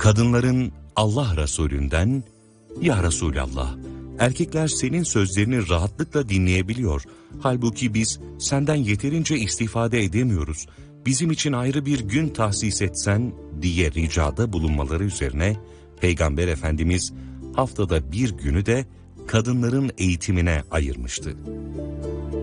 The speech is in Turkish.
kadınların Allah Resulünden, "Ya Resulallah, erkekler senin sözlerini rahatlıkla dinleyebiliyor. Halbuki biz senden yeterince istifade edemiyoruz. Bizim için ayrı bir gün tahsis etsen" diye ricada bulunmaları üzerine Peygamber Efendimiz haftada bir günü de kadınların eğitimine ayırmıştı.